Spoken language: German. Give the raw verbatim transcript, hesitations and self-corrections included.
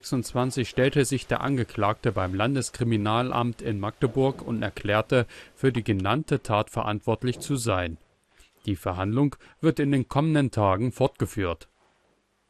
sechsundzwanzig stellte sich der Angeklagte beim Landeskriminalamt in Magdeburg und erklärte, für die genannte Tat verantwortlich zu sein. Die Verhandlung wird in den kommenden Tagen fortgeführt.